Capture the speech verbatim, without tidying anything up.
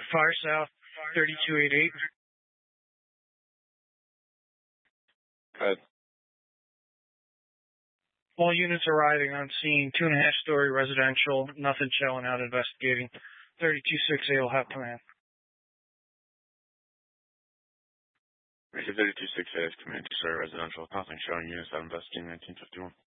Fire South, thirty-two eighty-eight. Go ahead. All units arriving on scene, two and a half story residential, nothing showing out investigating. thirty-two six eight will have command. thirty-two six eight has command, two story residential, nothing showing, units out investigating nineteen fifty-one.